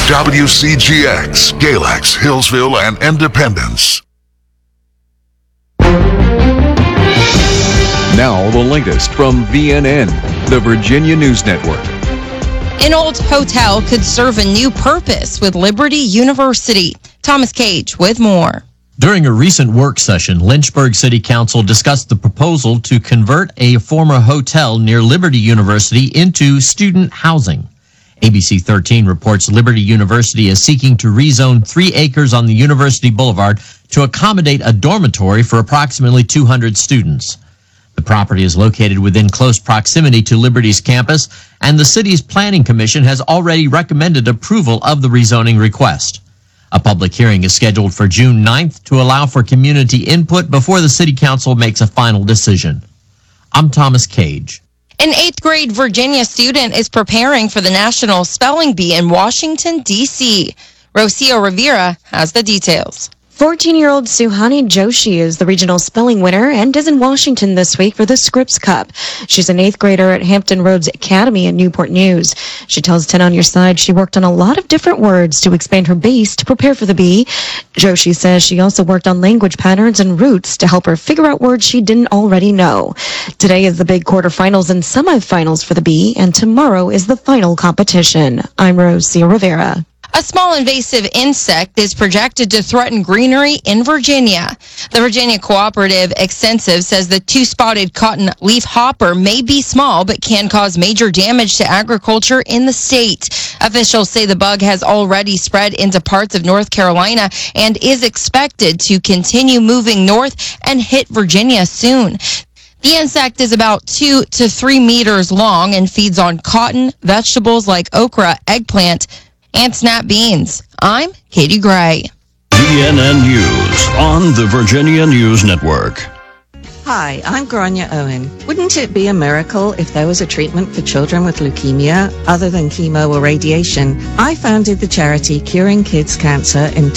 WCGX, Galax, Hillsville, and Independence. Now the latest from VNN, the Virginia News Network. An old hotel could serve a new purpose with Liberty University. Thomas Cage with more. During a recent work session, Lynchburg City Council discussed the proposal to convert a former hotel near Liberty University into student housing. ABC 13 reports Liberty University is seeking to rezone 3 acres on the University Boulevard to accommodate a dormitory for approximately 200 students. The property is located within close proximity to Liberty's campus, and the city's planning commission has already recommended approval of the rezoning request. A public hearing is scheduled for June 9th to allow for community input before the city council makes a final decision. I'm Thomas Cage. An 8th grade Virginia student is preparing for the National Spelling Bee in Washington, D.C. Rocio Rivera has the details. 14-year-old Suhani Joshi is the regional spelling winner and is in Washington this week for the Scripps Cup. She's an 8th grader at Hampton Roads Academy in Newport News. She tells 10 on Your Side she worked on a lot of different words to expand her base to prepare for the bee. Joshi says she also worked on language patterns and roots to help her figure out words she didn't already know. Today is the big quarterfinals and semifinals for the bee, and tomorrow is the final competition. I'm Rocio Rivera. A small invasive insect is projected to threaten greenery in Virginia. The Virginia Cooperative Extensive says the 2-spotted cotton leaf hopper may be small but can cause major damage to agriculture in the state. Officials say the bug has already spread into parts of North Carolina and is expected to continue moving north and hit Virginia soon. The insect is about 2 to 3 meters long and feeds on cotton, vegetables like okra, eggplant, and snap beans. I'm Katie Gray. VNN News on the Virginia News Network. Hi, I'm Grania Owen. Wouldn't it be a miracle if there was a treatment for children with leukemia other than chemo or radiation? I founded the charity Curing Kids Cancer in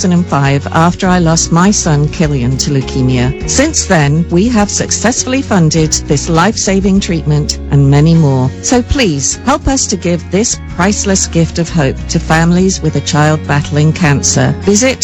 2005 after I lost my son Killian to leukemia. Since then, we have successfully funded this life-saving treatment and many more. So please, help us to give this priceless gift of hope to families with a child battling cancer. Visit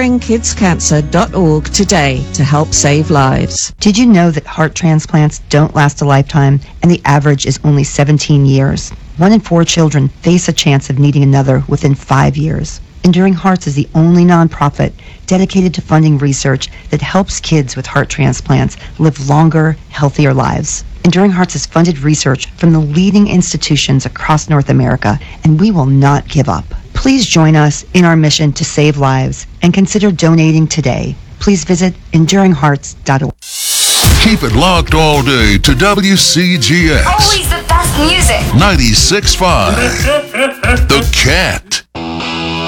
curingkidscancer.org today to help save lives. Did you know that heart transplants don't last a lifetime and the average is only 17 years? 1 in 4 children face a chance of needing another within 5 years. Enduring Hearts is the only nonprofit dedicated to funding research that helps kids with heart transplants live longer, healthier lives. Enduring Hearts has funded research from the leading institutions across North America, and we will not give up. Please join us in our mission to save lives and consider donating today. Please visit enduringhearts.org. Keep it locked all day to WCGX. Always the best music. 96.5. The Cat.